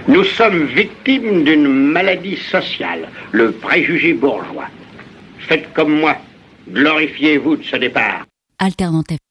Nous sommes victimes d'une maladie sociale, le préjugé bourgeois. Faites comme moi, glorifiez-vous de ce départ. Alternante